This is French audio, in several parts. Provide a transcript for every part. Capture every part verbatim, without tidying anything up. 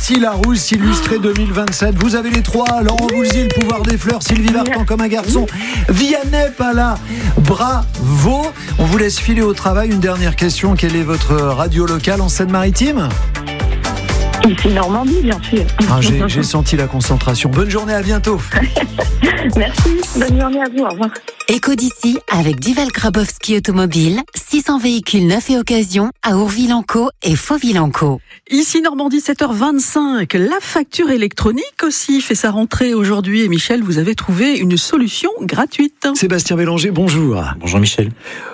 Ici Larousse, illustré deux mille vingt-sept. Vous avez les trois. Laurent Voulzy, le pouvoir des fleurs. Sylvie Vartan, comme un garçon. Vianney Pala, bravo. On vous laisse filer au travail. Une dernière question. Quelle est votre radio locale en Seine-Maritime ? Ici Normandie, bien sûr. Ah, j'ai, j'ai senti la concentration. Bonne journée, à bientôt. Merci, bonne journée à vous, au revoir. Éco d'ici avec Dival Grabowski Automobile, six cents véhicules neufs et occasion à Ourville-en-Caux et Fauville-en-Caux. Ici Normandie, sept heures vingt-cinq. La facture électronique aussi fait sa rentrée aujourd'hui. Et Michel, vous avez trouvé une solution gratuite. Sébastien Bélanger, bonjour. Bonjour Michel.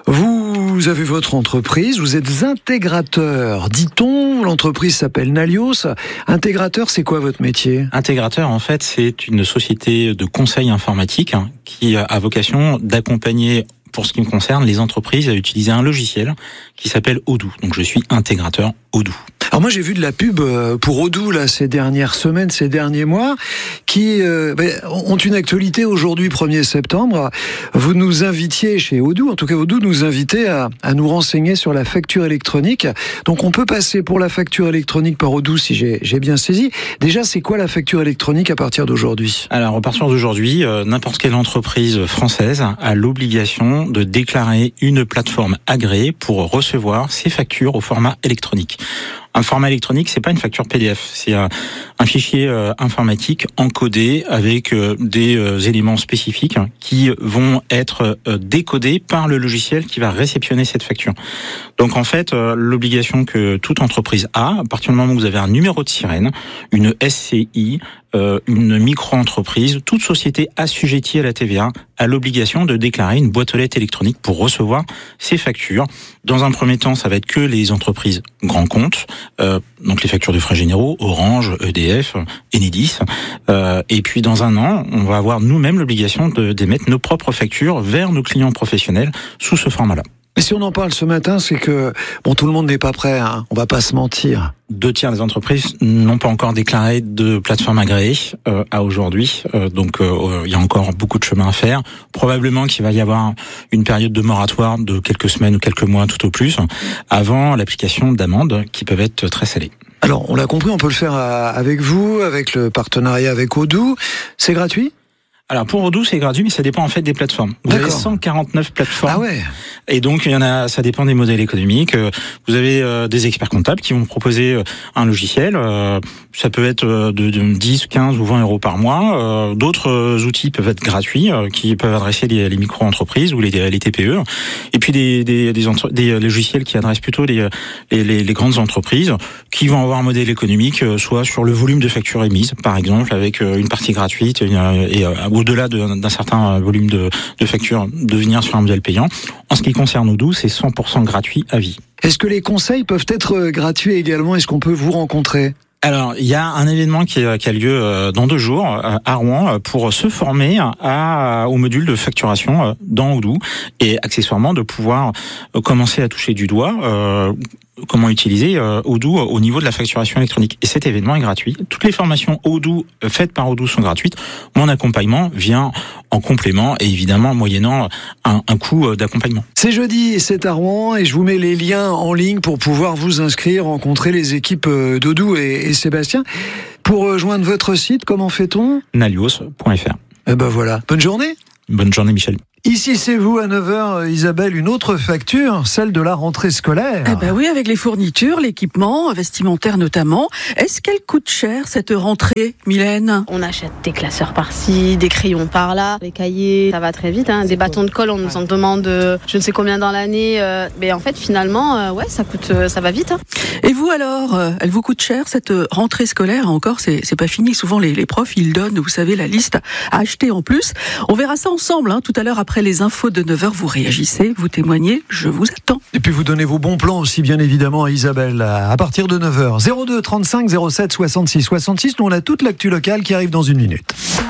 Vous avez votre entreprise, vous êtes intégrateur, dit-on. L'entreprise s'appelle Nalios. Intégrateur, c'est quoi votre métier ? Intégrateur, en fait, c'est une société de conseil informatique hein, qui a vocation d'accompagner, pour ce qui me concerne, les entreprises à utiliser un logiciel qui s'appelle Odoo. Donc je suis intégrateur Odoo. Alors moi j'ai vu de la pub pour Odoo là ces dernières semaines, ces derniers mois, qui euh, ben, ont une actualité aujourd'hui, premier septembre. Vous nous invitiez chez Odoo, en tout cas Odoo nous invitait à, à nous renseigner sur la facture électronique. Donc on peut passer pour la facture électronique par Odoo si j'ai, j'ai bien saisi. Déjà c'est quoi la facture électronique à partir d'aujourd'hui ? Alors à partir d'aujourd'hui, euh, n'importe quelle entreprise française a l'obligation de déclarer une plateforme agréée pour recevoir ses factures au format électronique. Un format électronique, c'est pas une facture P D F, c'est un, un fichier euh, informatique encodé avec euh, des euh, éléments spécifiques hein, qui vont être euh, décodés par le logiciel qui va réceptionner cette facture. Donc en fait, euh, l'obligation que toute entreprise a, à partir du moment où vous avez un numéro de sirène, une S C I, euh, une micro-entreprise, toute société assujettie à la T V A a l'obligation de déclarer une boîte aux lettres électronique pour recevoir ses factures. Dans un premier temps, ça va être que les entreprises grands comptes, euh, donc les factures de frais généraux, Orange, E D F, Enedis. Euh, et puis dans un an, on va avoir nous-mêmes l'obligation de d'émettre nos propres factures vers nos clients professionnels sous ce format-là. Et si on en parle ce matin, c'est que bon, tout le monde n'est pas prêt, hein, on va pas se mentir. Deux tiers des entreprises n'ont pas encore déclaré de plateforme agréée euh, à aujourd'hui, euh, donc euh, il y a encore beaucoup de chemin à faire. Probablement qu'il va y avoir une période de moratoire de quelques semaines ou quelques mois tout au plus, avant l'application d'amendes qui peuvent être très salées. Alors, on l'a compris, on peut le faire avec vous, avec le partenariat avec Odoo. C'est gratuit ? Alors pour Odoo, c'est gratuit, mais ça dépend en fait des plateformes. Vous D'accord. avez cent quarante-neuf plateformes. Ah ouais. Et donc il y en a, ça dépend des modèles économiques. Vous avez euh, des experts comptables qui vont proposer euh, un logiciel. Euh, ça peut être de, de dix, quinze ou vingt euros par mois. Euh, d'autres euh, outils peuvent être gratuits, euh, qui peuvent adresser les, les micro-entreprises ou les, les T P E. Et puis des, des, des, entre, des logiciels qui adressent plutôt les, les, les, les grandes entreprises, qui vont avoir un modèle économique, euh, soit sur le volume de factures émises, par exemple, avec euh, une partie gratuite et, et euh, au-delà de, d'un certain volume de, de factures, de venir sur un modèle payant. En ce qui concerne Odoo, c'est cent pour cent gratuit à vie. Est-ce que les conseils peuvent être gratuits également ? Est-ce qu'on peut vous rencontrer ? Alors, il y a un événement qui, qui a lieu dans deux jours à Rouen pour se former à, au module de facturation dans Odoo et accessoirement de pouvoir commencer à toucher du doigt euh, comment utiliser euh, Odoo au niveau de la facturation électronique. Et cet événement est gratuit. Toutes les formations Odoo faites par Odoo sont gratuites. Mon accompagnement vient en complément et évidemment moyennant un, un coût d'accompagnement. C'est jeudi, c'est à Rouen et je vous mets les liens en ligne pour pouvoir vous inscrire, rencontrer les équipes d'Odoo et, et Sébastien. Pour rejoindre votre site, comment fait-on ? nalios point f r. Eh ben voilà. Bonne journée. Bonne journée Michel. Ici c'est vous à neuf heures, Isabelle, une autre facture, celle de la rentrée scolaire. Eh ben oui, avec les fournitures, l'équipement, vestimentaire notamment. Est-ce qu'elle coûte cher cette rentrée, Mylène ? On achète des classeurs par-ci, des crayons par-là, des cahiers, ça va très vite, hein. Des bâtons de colle, on nous en demande euh, je ne sais combien dans l'année. Euh, mais en fait, finalement, euh, ouais, ça coûte, euh, ça va vite. Hein. Et vous alors, euh, elle vous coûte cher cette rentrée scolaire ? Encore, c'est, c'est pas fini. Souvent les, les profs, ils donnent, vous savez, la liste à acheter en plus. On verra ça ensemble, hein, tout à l'heure après les infos de neuf heures, vous réagissez, vous témoignez, je vous attends. Et puis vous donnez vos bons plans aussi, bien évidemment, à Isabelle, à partir de neuf heures. zéro deux trente-cinq zéro sept soixante-six soixante-six, nous on a toute l'actu locale qui arrive dans une minute.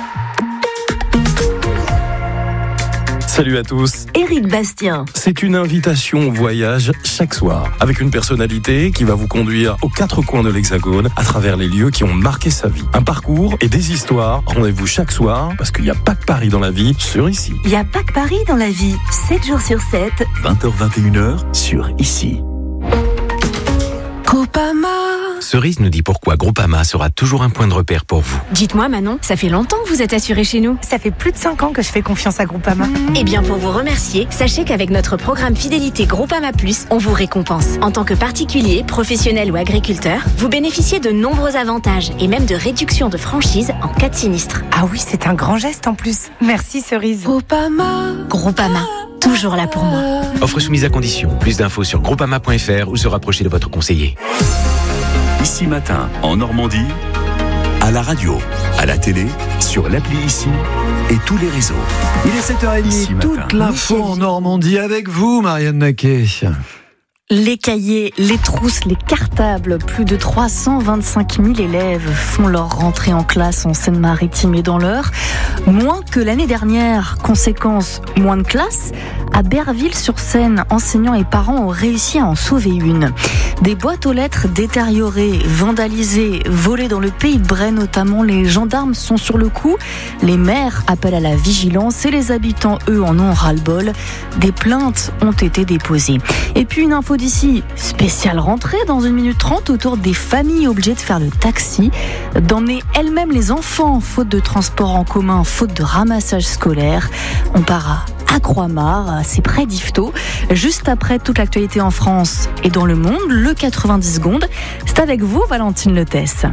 Salut à tous. Éric Bastien. C'est une invitation au voyage chaque soir, avec une personnalité qui va vous conduire aux quatre coins de l'Hexagone, à travers les lieux qui ont marqué sa vie. Un parcours et des histoires. Rendez-vous chaque soir, parce qu'il n'y a pas que Paris dans la vie, sur Ici. Il n'y a pas que Paris dans la vie, sept jours sur sept. vingt heures vingt et une heures sur Ici. Copama. Cerise nous dit pourquoi Groupama sera toujours un point de repère pour vous. Dites-moi Manon, ça fait longtemps que vous êtes assurée chez nous. Ça fait plus de cinq ans que je fais confiance à Groupama. Mmh. Eh bien pour vous remercier, sachez qu'avec notre programme Fidélité Groupama Plus, on vous récompense. En tant que particulier, professionnel ou agriculteur, vous bénéficiez de nombreux avantages et même de réductions de franchise en cas de sinistre. Ah oui, c'est un grand geste en plus. Merci Cerise. Groupama. Groupama. Toujours là pour moi. Offre soumise à condition. Plus d'infos sur groupama point f r ou se rapprocher de votre conseiller. Ici Matin, en Normandie, à la radio, à la télé, sur l'appli Ici et tous les réseaux. Il est sept heures trente, toute l'info en Normandie avec vous, Marianne Naquet. Les cahiers, les trousses, les cartables, plus de trois cent vingt-cinq mille élèves font leur rentrée en classe en Seine-Maritime et dans l'Eure. Moins que l'année dernière. Conséquence, moins de classes. À Berville-sur-Seine, enseignants et parents ont réussi à en sauver une. Des boîtes aux lettres détériorées, vandalisées, volées dans le pays de Bray notamment. Les gendarmes sont sur le coup. Les maires appellent à la vigilance et les habitants, eux, en ont ras-le-bol. Des plaintes ont été déposées. Et puis une info d'ici, spéciale rentrée dans une minute trente autour des familles obligées de faire le taxi, d'emmener elles-mêmes les enfants, faute de transport en commun, faute de ramassage scolaire. On part à Croix-Mare, c'est près d'Yvetot. Juste après toute l'actualité en France et dans le monde, le quatre-vingt-dix secondes, c'est avec vous Valentine Letesse.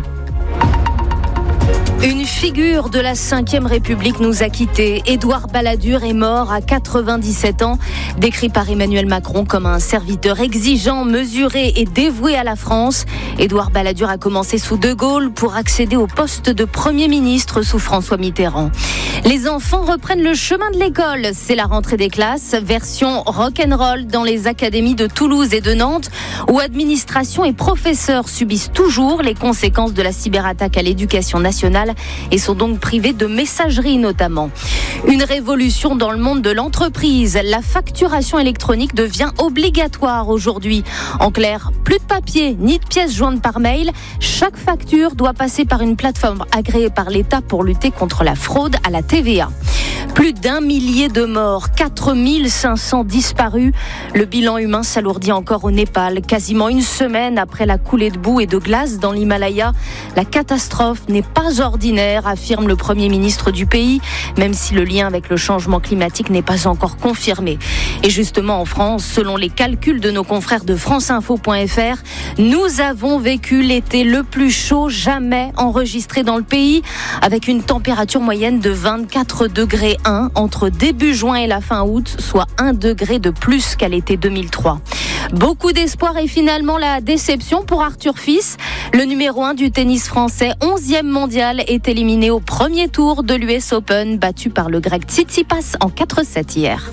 Une figure de la cinquième République nous a quittés. Édouard Balladur est mort à quatre-vingt-dix-sept ans, décrit par Emmanuel Macron comme un serviteur exigeant, mesuré et dévoué à la France. Édouard Balladur a commencé sous De Gaulle pour accéder au poste de Premier ministre sous François Mitterrand. Les enfants reprennent le chemin de l'école. C'est la rentrée des classes, version rock'n'roll dans les académies de Toulouse et de Nantes, où administration et professeurs subissent toujours les conséquences de la cyberattaque à l'éducation nationale et sont donc privés de messagerie notamment. Une révolution dans le monde de l'entreprise. La facturation électronique devient obligatoire aujourd'hui. En clair, plus de papier ni de pièces jointes par mail. Chaque facture doit passer par une plateforme agréée par l'État pour lutter contre la fraude à la T V A. Plus d'un millier de morts, quatre mille cinq cents disparus. Le bilan humain s'alourdit encore au Népal. Quasiment une semaine après la coulée de boue et de glace dans l'Himalaya. La catastrophe n'est pas ordinaire, affirme le Premier ministre du pays, même si le lien avec le changement climatique n'est pas encore confirmé. Et justement en France, selon les calculs de nos confrères de franceinfo point f r, nous avons vécu l'été le plus chaud jamais enregistré dans le pays, avec une température moyenne de vingt-quatre degrés un entre début juin et la fin août, soit un degré de plus qu'à l'été deux mille trois. Beaucoup d'espoir et finalement la déception pour Arthur Fils. Le numéro un du tennis français, onzième mondial, est éliminé au premier tour de l'U S Open, battu par le grec Tsitsipas en quatre sept hier.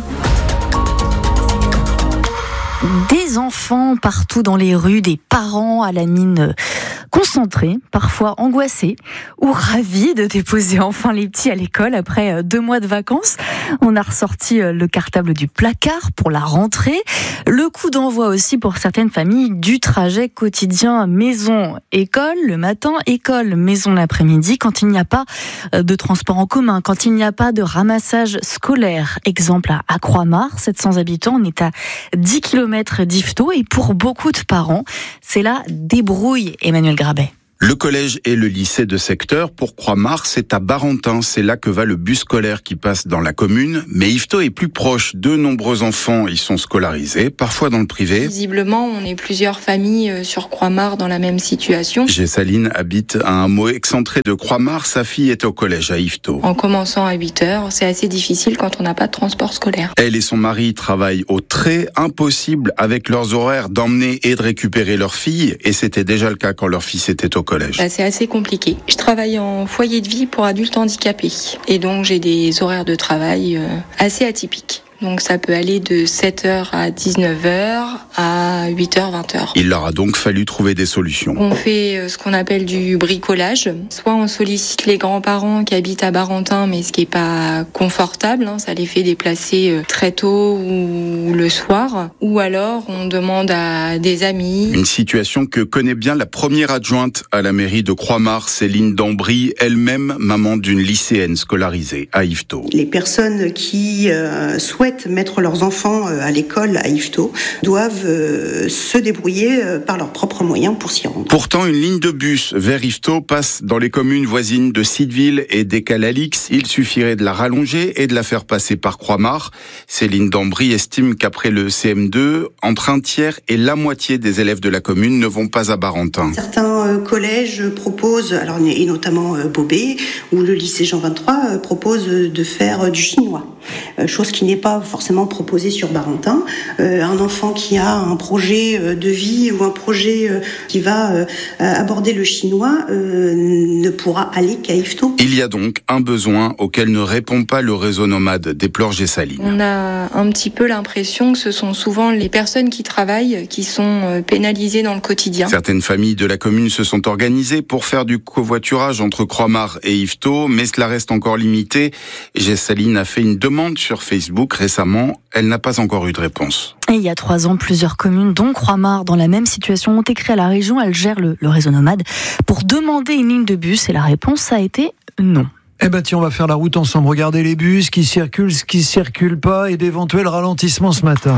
Des enfants partout dans les rues, des parents à la mine concentrés, parfois angoissés ou ravis de déposer enfin les petits à l'école après deux mois de vacances. On a ressorti le cartable du placard pour la rentrée. Le coup d'envoi aussi pour certaines familles du trajet quotidien maison-école le matin, école-maison l'après-midi, quand il n'y a pas de transport en commun, quand il n'y a pas de ramassage scolaire. Exemple à Croix-Mare, sept cents habitants, on est à dix kilomètres d'Yvetot et pour beaucoup de parents, c'est la débrouille, Emmanuel Grabet. Le collège et le lycée de secteur, pour Croix-Mare, c'est à Barentin. C'est là que va le bus scolaire qui passe dans la commune. Mais Yvetot est plus proche. De nombreux enfants y sont scolarisés, parfois dans le privé. Visiblement, on est plusieurs familles sur Croix-Mare dans la même situation. Gessaline habite à un hameau excentré de Croix-Mare. Sa fille est au collège à Yvetot. En commençant à huit heures, c'est assez difficile quand on n'a pas de transport scolaire. Elle et son mari travaillent au trait. Impossible avec leurs horaires d'emmener et de récupérer leur fille. Et c'était déjà le cas quand leur fils était au collège. Bah, c'est assez compliqué. Je travaille en foyer de vie pour adultes handicapés. Et donc j'ai des horaires de travail euh, assez atypiques. Donc ça peut aller de sept heures à dix-neuf heures à huit heures, vingt heures. Il leur a donc fallu trouver des solutions. On fait ce qu'on appelle du bricolage. Soit on sollicite les grands-parents qui habitent à Barentin, mais ce qui est pas confortable, hein, ça les fait déplacer très tôt ou le soir. Ou alors on demande à des amis. Une situation que connaît bien la première adjointe à la mairie de Croix-Mare, Céline Dambry, elle-même maman d'une lycéenne scolarisée à Yvetot. Les personnes qui euh, souhaitent souhaitent mettre leurs enfants à l'école à Yvetot doivent euh, se débrouiller par leurs propres moyens pour s'y rendre. Pourtant, une ligne de bus vers Yvetot passe dans les communes voisines de Sitteville et d'Écalalix. Il suffirait de la rallonger et de la faire passer par Croix-Mare. Céline Dambry estime qu'après le C M deux, entre un tiers et la moitié des élèves de la commune ne vont pas à Barentin. Certains euh, collèges proposent, alors, et notamment euh, Bobé, ou le lycée Jean vingt-trois, euh, propose de faire euh, du chinois. Euh, chose qui n'est pas forcément proposée sur Barentin. Euh, un enfant qui a un projet euh, de vie ou un projet euh, qui va euh, aborder le chinois euh, ne pourra aller qu'à Yvetot. Il y a donc un besoin auquel ne répond pas le réseau nomade, déplore Gessaline. On a un petit peu l'impression que ce sont souvent les personnes qui travaillent qui sont pénalisées dans le quotidien. Certaines familles de la commune se sont organisées pour faire du covoiturage entre Croix-Mare et Yvetot, mais cela reste encore limité. Gessaline a fait une demande sur Facebook récemment. Elle n'a pas encore eu de réponse. Et il y a trois ans, plusieurs communes, dont Croix-Mare, dans la même situation, ont écrit à la région. Elle gère le, le réseau nomade pour demander une ligne de bus. Et la réponse a été non. Eh ben tiens, on va faire la route ensemble. Regardez les bus qui circulent, ce qui circule pas et d'éventuels ralentissements ce matin.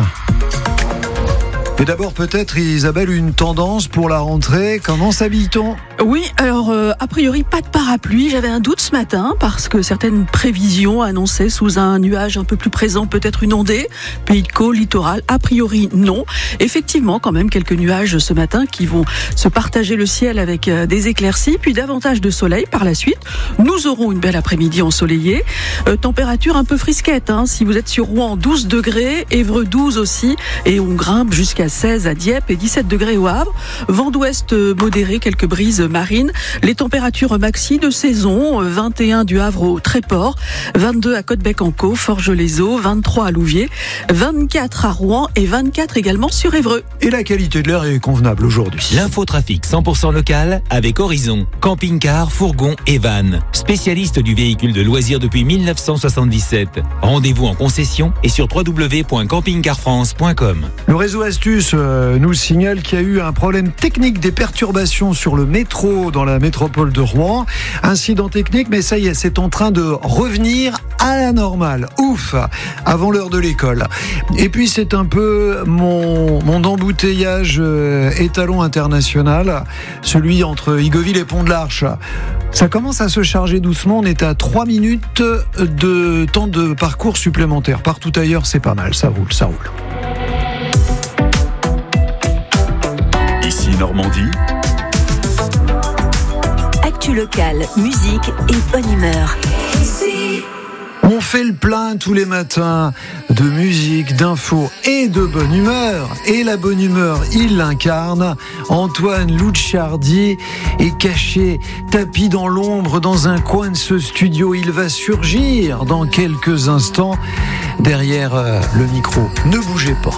Et d'abord peut-être, Isabelle, une tendance pour la rentrée. Comment s'habille-t-on ? Oui, alors euh, a priori pas de parapluie. J'avais un doute ce matin parce que certaines prévisions annonçaient sous un nuage un peu plus présent peut-être une ondée. Pays de Caux, littoral, a priori non. Effectivement, quand même quelques nuages ce matin qui vont se partager le ciel avec euh, des éclaircies, puis davantage de soleil par la suite. Nous aurons une belle après-midi ensoleillée. Euh, température un peu frisquette. Hein. Si vous êtes sur Rouen, douze degrés, Évreux douze aussi, et on grimpe jusqu'à seize à Dieppe et dix-sept degrés au Havre. Vent d'ouest modéré, quelques brises marines. Les températures maxi de saison, vingt et un du Havre au Tréport, vingt-deux à Côte-Bec-en-Caux, Forges-les-Eaux, vingt-trois à Louviers, vingt-quatre à Rouen et vingt-quatre également sur Évreux. Et la qualité de l'air est convenable aujourd'hui. L'infotrafic cent pour cent local avec Horizon, camping-car, fourgon et van. Spécialiste du véhicule de loisirs depuis mille neuf cent soixante-dix-sept. Rendez-vous en concession et sur w w w point camping car france point com. Le réseau Astuce euh, nous signale qu'il y a eu un problème technique, des perturbations sur le métro dans la métropole de Rouen. Incident technique, mais ça y est, c'est en train de revenir à la normale. Ouf, avant l'heure de l'école. Et puis c'est un peu mon, mon embouteillage euh, étalon international, celui entre Igoville et Pont de l'Arche. Ça commence à se charger doucement, on est à trois minutes de temps de parcours supplémentaire. Partout ailleurs, c'est pas mal, ça roule, ça roule. Ici Normandie. Actu locale, musique et bonne humeur. On fait le plein tous les matins de musique, d'infos et de bonne humeur. Et la bonne humeur, il l'incarne. Antoine Lucciardi est caché, tapis dans l'ombre, dans un coin de ce studio. Il va surgir dans quelques instants derrière le micro. Ne bougez pas.